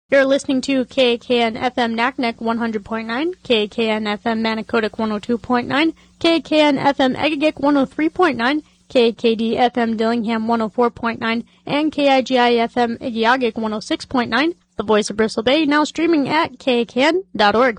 You're listening to KKN FM Naknek 100.9, KKN FM Manicodic 102.9, KKN FM Egegik 103.9, KKD FM Dillingham 104.9, and KIGI FM Igiagik 106.9. The Voice of Bristol Bay, now streaming at kkn.org.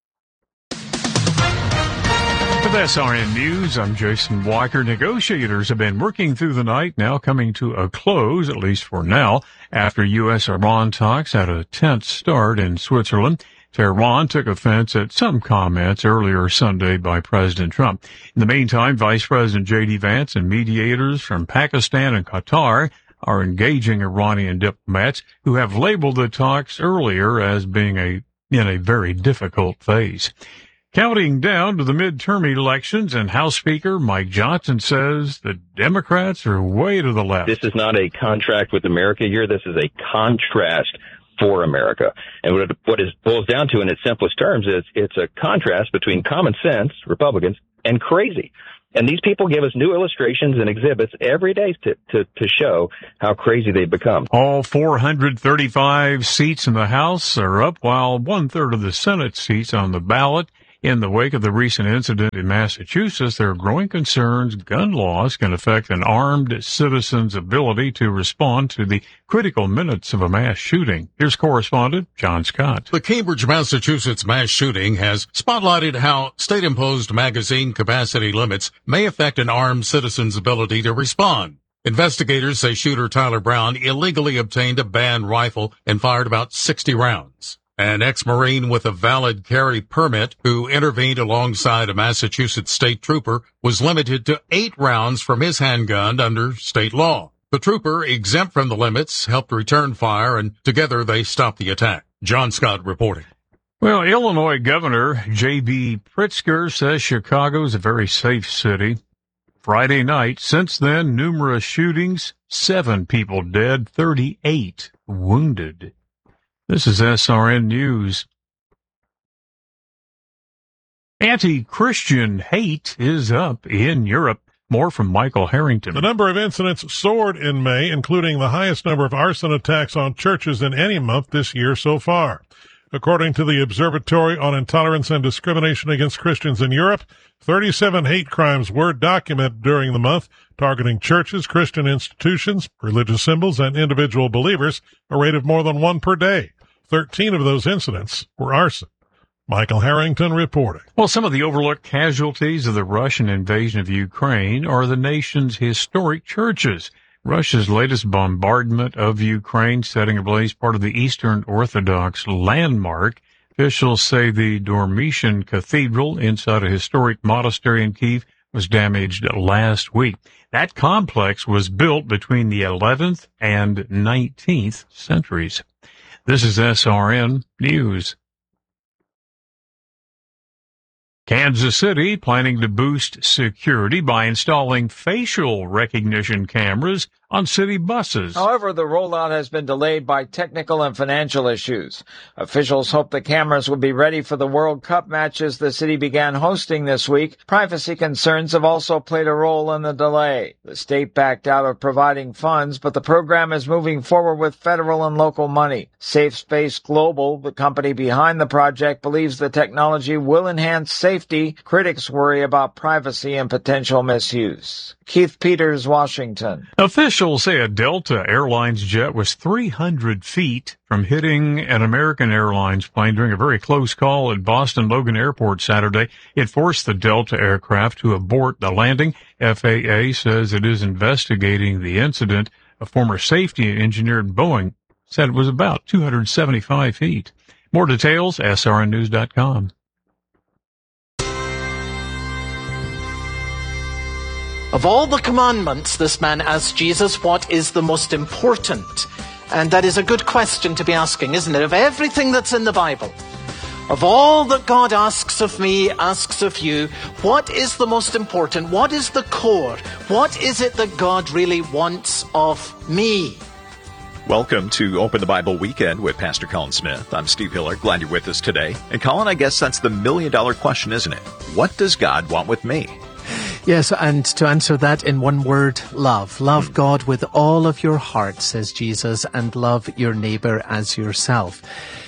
With SRN News, I'm Jason Walker. Negotiators have been working through the night, now coming to a close, at least for now, after U.S.-Iran talks had a tense start in Switzerland. Tehran took offense at some comments earlier Sunday by President Trump. In the meantime, Vice President J.D. Vance and mediators from Pakistan and Qatar are engaging Iranian diplomats who have labeled the talks earlier as being in a very difficult phase. Counting down to the midterm elections, and House Speaker Mike Johnson says the Democrats are way to the left. This is not a contract with America here. This is a contrast for America. And what it boils down to in its simplest terms is it's a contrast between common sense, Republicans, and crazy. And these people give us new illustrations and exhibits every day to show how crazy they've become. All 435 seats in the House are up, while one-third of the Senate seats on the ballot. In the wake of the recent incident in Massachusetts, there are growing concerns gun laws can affect an armed citizen's ability to respond to the critical minutes of a mass shooting. Here's correspondent John Scott. The Cambridge, Massachusetts mass shooting has spotlighted how state-imposed magazine capacity limits may affect an armed citizen's ability to respond. Investigators say shooter Tyler Brown illegally obtained a banned rifle and fired about 60 rounds. An ex-Marine with a valid carry permit who intervened alongside a Massachusetts state trooper was limited to 8 rounds from his handgun under state law. The trooper, exempt from the limits, helped return fire, and together they stopped the attack. John Scott reporting. Well, Illinois Governor J.B. Pritzker says Chicago is a very safe city. Friday night, since then, numerous shootings, 7 people dead, 38 wounded. This is SRN News. Anti-Christian hate is up in Europe. More from Michael Harrington. The number of incidents soared in May, including the highest number of arson attacks on churches in any month this year so far. According to the Observatory on Intolerance and Discrimination Against Christians in Europe, 37 hate crimes were documented during the month, targeting churches, Christian institutions, religious symbols, and individual believers, a rate of more than 1 per day. 13 of those incidents were arson. Michael Harrington reporting. Well, some of the overlooked casualties of the Russian invasion of Ukraine are the nation's historic churches. Russia's latest bombardment of Ukraine, setting ablaze part of the Eastern Orthodox landmark. Officials say the Dormition Cathedral inside a historic monastery in Kyiv was damaged last week. That complex was built between the 11th and 19th centuries. This is SRN News. Kansas City planning to boost security by installing facial recognition cameras on city buses. However, the rollout has been delayed by technical and financial issues. Officials hope the cameras will be ready for the World Cup matches the city began hosting this week. Privacy concerns have also played a role in the delay. The state backed out of providing funds, but the program is moving forward with federal and local money. Safe Space Global, the company behind the project, believes the technology will enhance safety. Critics worry about privacy and potential misuse. Keith Peters, Washington. Officials say a Delta Airlines jet was 300 feet from hitting an American Airlines plane during a very close call at Boston Logan Airport Saturday. It forced the Delta aircraft to abort the landing. FAA says it is investigating the incident. A former safety engineer at Boeing said it was about 275 feet. More details, srnnews.com. Of all the commandments, this man asked Jesus, what is the most important? And that is a good question to be asking, isn't it? Of everything that's in the Bible, of all that God asks of me, asks of you, what is the most important? What is the core? What is it that God really wants of me? Welcome to Open the Bible Weekend with Pastor Colin Smith. I'm Steve Hiller. Glad you're with us today. And Colin, I guess that's the million-dollar question, isn't it? What does God want with me? Yes, and to answer that in one word, love. Love God with all of your heart, says Jesus, and love your neighbor as yourself.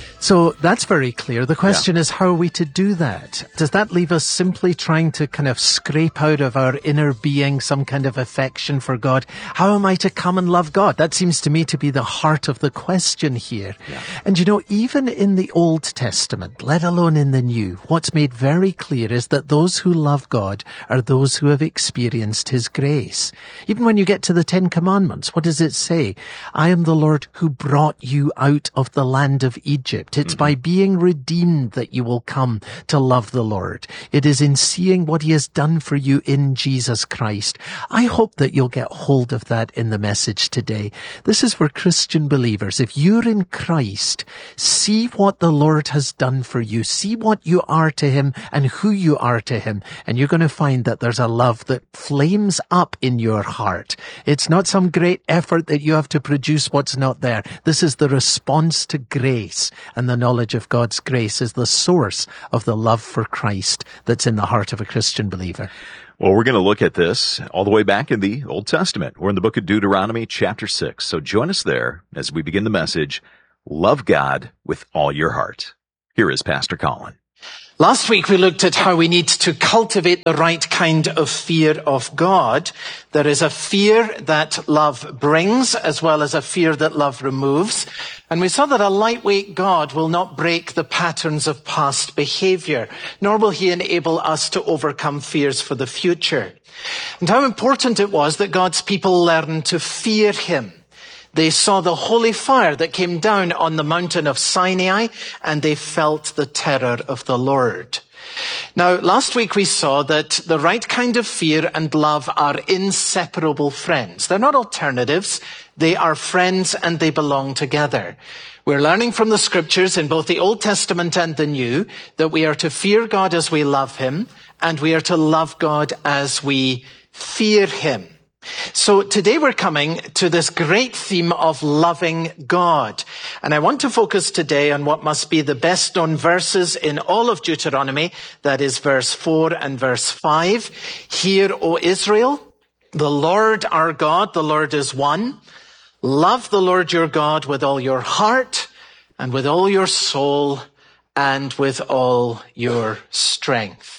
So that's very clear. The question is, how are we to do that? Does that leave us simply trying to kind of scrape out of our inner being some kind of affection for God? How am I to come and love God? That seems to me to be the heart of the question here. Yeah. And you know, even in the Old Testament, let alone in the New, what's made very clear is that those who love God are those who have experienced His grace. Even when you get to the Ten Commandments, what does it say? I am the Lord who brought you out of the land of Egypt. It's by being redeemed that you will come to love the Lord. It is in seeing what He has done for you in Jesus Christ. I hope that you'll get hold of that in the message today. This is for Christian believers. If you're in Christ, see what the Lord has done for you. See what you are to Him and who you are to Him. And you're going to find that there's a love that flames up in your heart. It's not some great effort that you have to produce what's not there. This is the response to grace. And the knowledge of God's grace is the source of the love for Christ that's in the heart of a Christian believer. Well, we're going to look at this all the way back in the Old Testament. We're in the book of Deuteronomy, chapter 6. So join us there as we begin the message, Love God with All Your Heart. Here is Pastor Colin. Last week we looked at how we need to cultivate the right kind of fear of God. There is a fear that love brings as well as a fear that love removes. And we saw that a lightweight God will not break the patterns of past behavior, nor will He enable us to overcome fears for the future. And how important it was that God's people learn to fear Him. They saw the holy fire that came down on the mountain of Sinai, and they felt the terror of the Lord. Now, last week we saw that the right kind of fear and love are inseparable friends. They're not alternatives. They are friends and they belong together. We're learning from the scriptures in both the Old Testament and the New that we are to fear God as we love Him, and we are to love God as we fear Him. So today we're coming to this great theme of loving God. And I want to focus today on what must be the best known verses in all of Deuteronomy. That is verse 4 and verse 5. Hear, O Israel, the Lord our God, the Lord is one. Love the Lord your God with all your heart and with all your soul and with all your strength.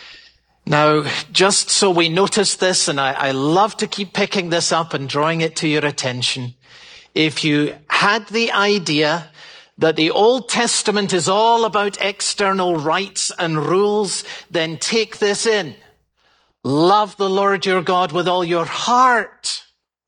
Now, just so we notice this, and I love to keep picking this up and drawing it to your attention, if you had the idea that the Old Testament is all about external rights and rules, then take this in. Love the Lord your God with all your heart.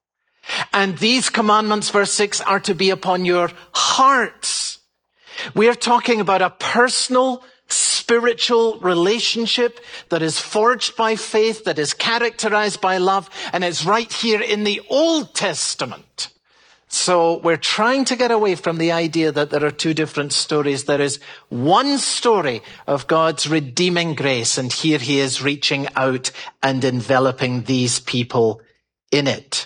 And these commandments, verse 6, are to be upon your hearts. We are talking about a personal, spiritual relationship that is forged by faith, that is characterized by love, and it's right here in the Old Testament. So we're trying to get away from the idea that there are two different stories. There is one story of God's redeeming grace, and here He is reaching out and enveloping these people in it.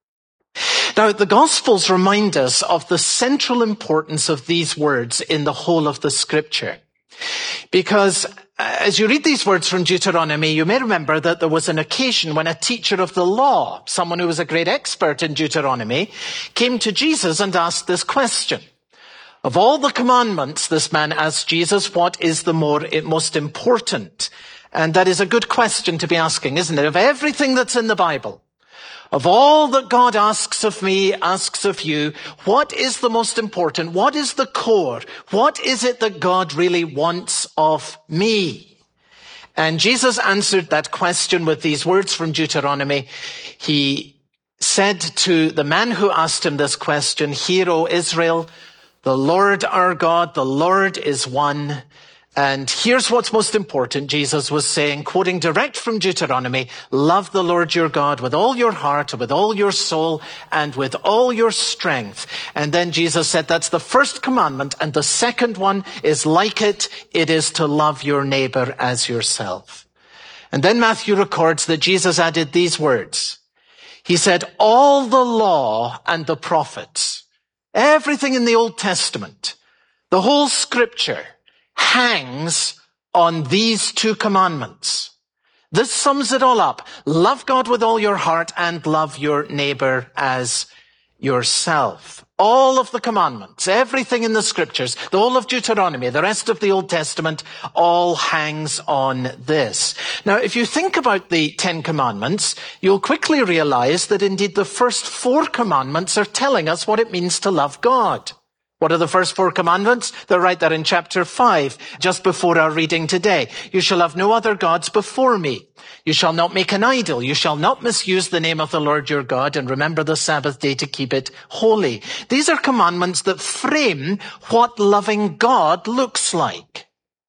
Now, the Gospels remind us of the central importance of these words in the whole of the Scripture. Because as you read these words from Deuteronomy, you may remember that there was an occasion when a teacher of the law, someone who was a great expert in Deuteronomy, came to Jesus and asked this question. Of all the commandments, this man asked Jesus, what is the most important? And that is a good question to be asking, isn't it? Of everything that's in the Bible, of all that God asks of me, asks of you, what is the most important? What is the core? What is it that God really wants of me? And Jesus answered that question with these words from Deuteronomy. He said to the man who asked him this question, Hear, O Israel, the Lord our God, the Lord is one. And here's what's most important, Jesus was saying, quoting direct from Deuteronomy, love the Lord your God with all your heart, with all your soul, and with all your strength. And then Jesus said that's the first commandment, and the second one is like it. It is to love your neighbor as yourself. And then Matthew records that Jesus added these words. He said, all the law and the prophets, everything in the Old Testament, the whole scripture, hangs on these two commandments. This sums it all up. Love God with all your heart and love your neighbor as yourself. All of the commandments, everything in the scriptures, the whole of Deuteronomy, the rest of the Old Testament, all hangs on this. Now, if you think about the 10 Commandments, you'll quickly realize that indeed the first 4 commandments are telling us what it means to love God. What are the first 4 commandments? They're right there in chapter 5, just before our reading today. You shall have no other gods before me. You shall not make an idol. You shall not misuse the name of the Lord your God, and remember the Sabbath day to keep it holy. These are commandments that frame what loving God looks like.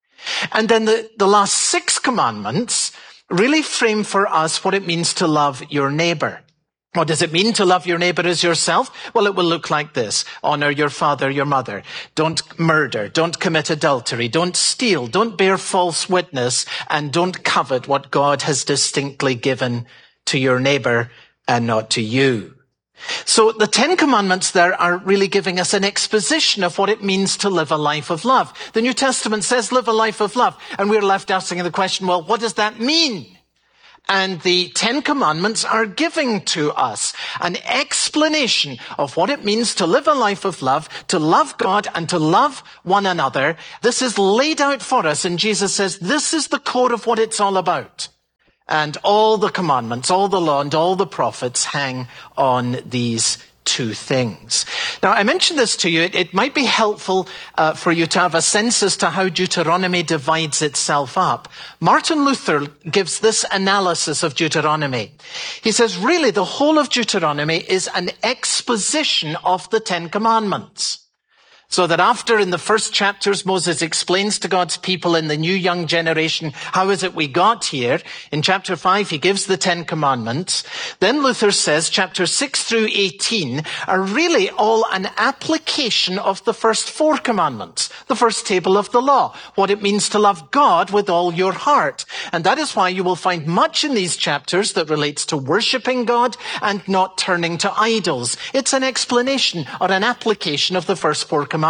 And then the last 6 commandments really frame for us what it means to love your neighbor. What does it mean to love your neighbor as yourself? Well, it will look like this. Honor your father, your mother. Don't murder. Don't commit adultery. Don't steal. Don't bear false witness. And don't covet what God has distinctly given to your neighbor and not to you. So the 10 Commandments there are really giving us an exposition of what it means to live a life of love. The New Testament says live a life of love. And we're left asking the question, well, what does that mean? And the 10 Commandments are giving to us an explanation of what it means to live a life of love, to love God and to love one another. This is laid out for us, and Jesus says this is the core of what it's all about. And all the commandments, all the law and all the prophets hang on these 2 things. Now, I mentioned this to you. It might be helpful for you to have a sense as to how Deuteronomy divides itself up. Martin Luther gives this analysis of Deuteronomy. He says, really, the whole of Deuteronomy is an exposition of the 10 Commandments. So that after in the first chapters, Moses explains to God's people in the new young generation, how is it we got here? In chapter 5, he gives the 10 Commandments. Then Luther says chapter 6 through 18 are really all an application of the first 4 commandments, the first table of the law, what it means to love God with all your heart. And that is why you will find much in these chapters that relates to worshiping God and not turning to idols. It's an explanation or an application of the first 4 commandments.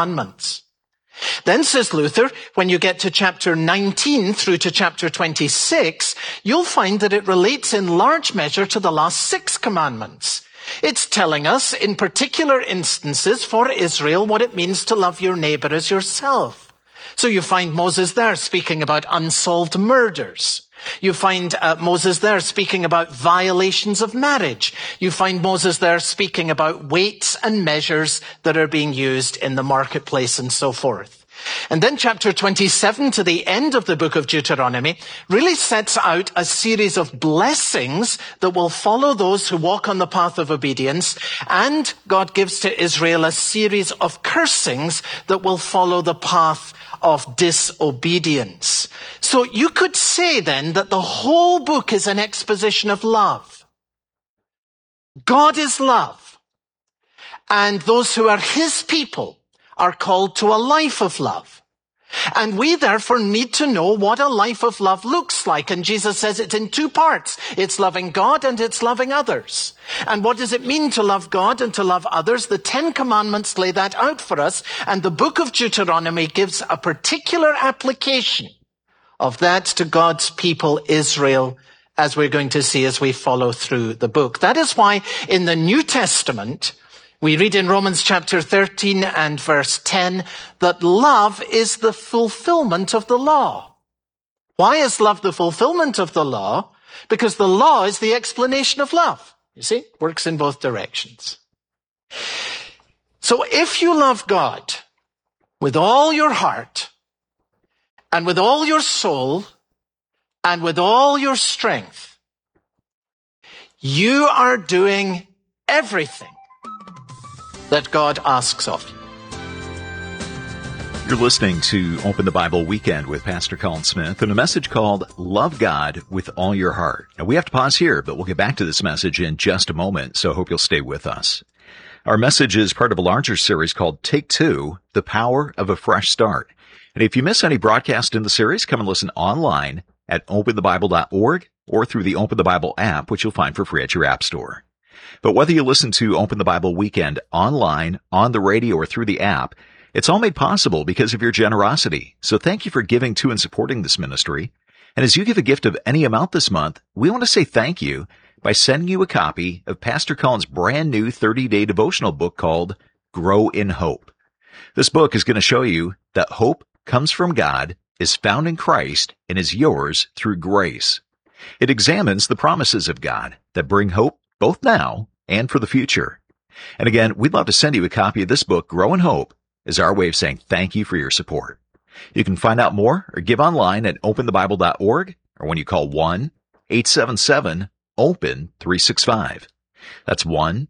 Then, says Luther, when you get to chapter 19 through to chapter 26, you'll find that it relates in large measure to the last 6 commandments. It's telling us in particular instances for Israel what it means to love your neighbor as yourself. So you find Moses there speaking about unsolved murders. You find Moses there speaking about violations of marriage. You find Moses there speaking about weights and measures that are being used in the marketplace and so forth. And then chapter 27 to the end of the book of Deuteronomy really sets out a series of blessings that will follow those who walk on the path of obedience. And God gives to Israel a series of cursings that will follow the path of disobedience. So you could say then that the whole book is an exposition of love. God is love. And those who are his people are called to a life of love. And we therefore need to know what a life of love looks like. And Jesus says it's in 2 parts. It's loving God and it's loving others. And what does it mean to love God and to love others? The 10 Commandments lay that out for us. And the book of Deuteronomy gives a particular application of that to God's people, Israel, as we're going to see as we follow through the book. That is why in the New Testament, we read in Romans chapter 13 and verse 10 that love is the fulfillment of the law. Why is love the fulfillment of the law? Because the law is the explanation of love. You see, works in both directions. So if you love God with all your heart and with all your soul and with all your strength, you are doing everything that God asks of you. You're listening to Open the Bible Weekend with Pastor Colin Smith and a message called Love God with All Your Heart. Now, we have to pause here, but we'll get back to this message in just a moment, so I hope you'll stay with us. Our message is part of a larger series called Take 2, The Power of a Fresh Start. And if you miss any broadcast in the series, come and listen online at openthebible.org or through the Open the Bible app, which you'll find for free at your app store. But whether you listen to Open the Bible Weekend online, on the radio, or through the app, it's all made possible because of your generosity. So thank you for giving to and supporting this ministry. And as you give a gift of any amount this month, we want to say thank you by sending you a copy of Pastor Colin's brand new 30-day devotional book called Grow in Hope. This book is going to show you that hope comes from God, is found in Christ, and is yours through grace. It examines the promises of God that bring hope both now and for the future. And again, we'd love to send you a copy of this book, Grow in Hope, as our way of saying thank you for your support. You can find out more or give online at openthebible.org or when you call 1-877-OPEN-365. That's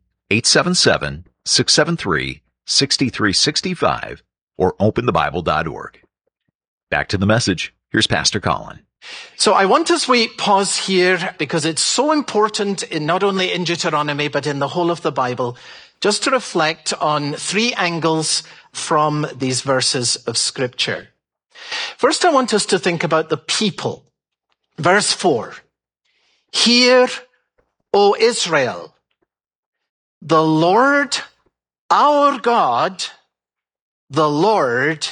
1-877-673-6365 or openthebible.org. Back to the message. Here's Pastor Colin. So I want us we pause here because it's so important not only in Deuteronomy but in the whole of the Bible, just to reflect on three angles from these verses of Scripture. First, I want us to think about the people. Verse 4. Hear, O Israel, the Lord our God, the Lord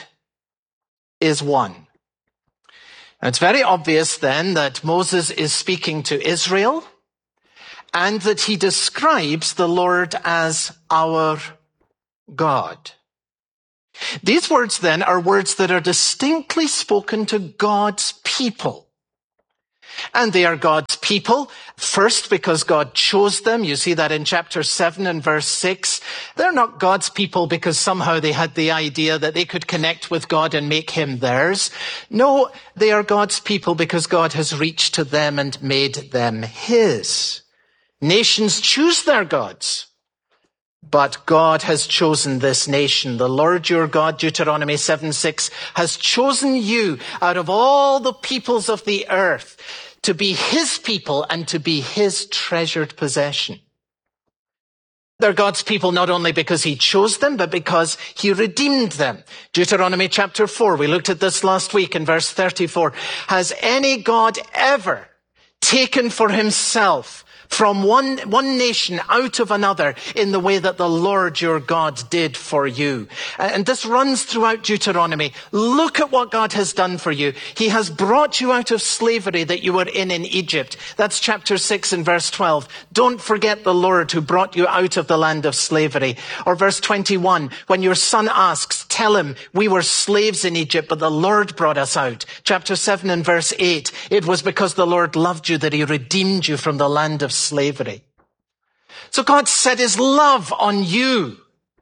is one. Now, it's very obvious then that Moses is speaking to Israel and that he describes the Lord as our God. These words then are words that are distinctly spoken to God's people. And they are God's people, first because God chose them. You see that in chapter 7 and verse 6. They're not God's people because somehow they had the idea that they could connect with God and make him theirs. No, they are God's people because God has reached to them and made them his. Nations choose their gods. But God has chosen this nation. The Lord your God, Deuteronomy 7:6, has chosen you out of all the peoples of the earth to be his people and to be his treasured possession. They're God's people not only because he chose them, but because he redeemed them. Deuteronomy chapter 4, we looked at this last week in verse 34. Has any God ever taken for himself from one nation out of another in the way that the Lord your God did for you? And this runs throughout Deuteronomy. Look at what God has done for you. He has brought you out of slavery that you were in Egypt. That's chapter 6 and verse 12. Don't forget the Lord who brought you out of the land of slavery. Or verse 21, when your son asks, tell him, we were slaves in Egypt, but the Lord brought us out. Chapter 7 and verse 8, it was because the Lord loved you that he redeemed you from the land of slavery. So God set his love on you.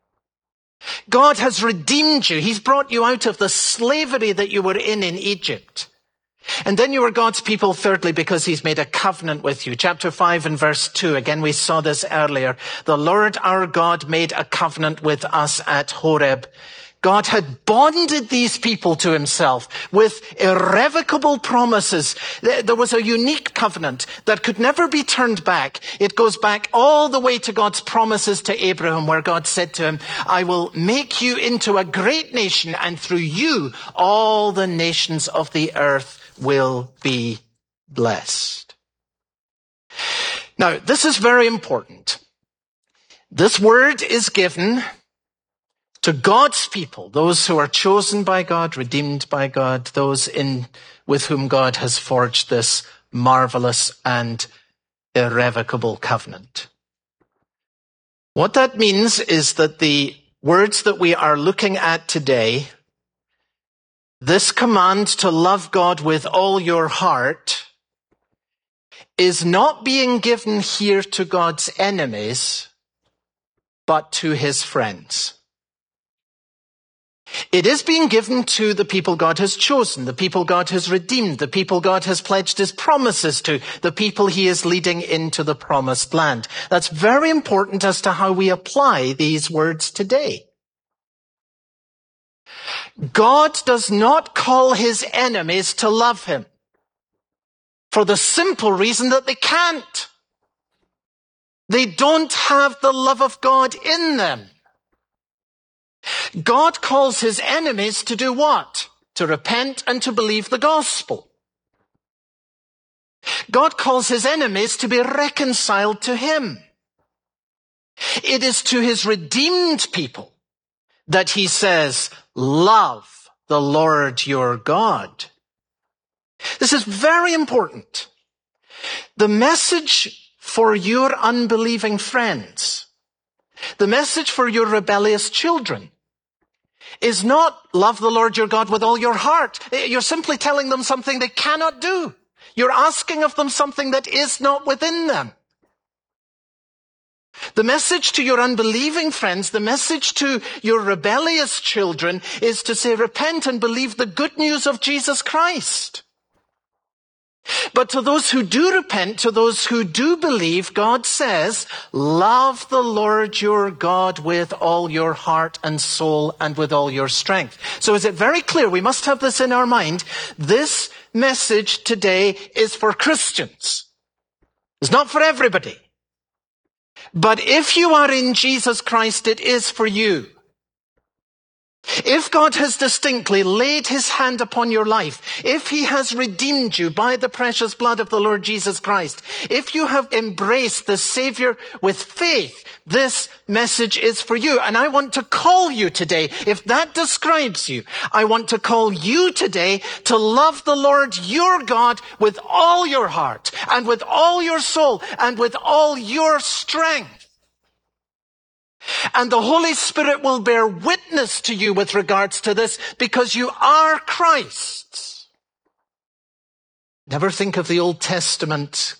God has redeemed you. He's brought you out of the slavery that you were in Egypt. And then you are God's people, thirdly, because he's made a covenant with you. Chapter 5 and verse 2. Again, we saw this earlier. The Lord our God made a covenant with us at Horeb. God had bonded these people to himself with irrevocable promises. There was a unique covenant that could never be turned back. It goes back all the way to God's promises to Abraham, where God said to him, I will make you into a great nation, and through you all the nations of the earth will be blessed. Now, this is very important. This word is given to God's people, those who are chosen by God, redeemed by God, those with whom God has forged this marvelous and irrevocable covenant. What that means is that the words that we are looking at today, this command to love God with all your heart, is not being given here to God's enemies, but to his friends. It is being given to the people God has chosen, the people God has redeemed, the people God has pledged his promises to, the people he is leading into the promised land. That's very important as to how we apply these words today. God does not call his enemies to love him for the simple reason that they can't. They don't have the love of God in them. God calls his enemies to do what? To repent and to believe the gospel. God calls his enemies to be reconciled to him. It is to his redeemed people that he says, love the Lord your God. This is very important. The message for your unbelieving friends, the message for your rebellious children, is not love the Lord your God with all your heart. You're simply telling them something they cannot do. You're asking of them something that is not within them. The message to your unbelieving friends, the message to your rebellious children is to say, repent and believe the good news of Jesus Christ. But to those who do repent, to those who do believe, God says, love the Lord your God with all your heart and soul and with all your strength. So is it very clear? We must have this in our mind. This message today is for Christians. It's not for everybody. But if you are in Jesus Christ, it is for you. If God has distinctly laid his hand upon your life, if he has redeemed you by the precious blood of the Lord Jesus Christ, if you have embraced the Savior with faith, this message is for you. And I want to call you today, if that describes you, I want to call you today to love the Lord your God with all your heart and with all your soul and with all your strength. And the Holy Spirit will bear witness to you with regards to this because you are Christ's. Never think of the Old Testament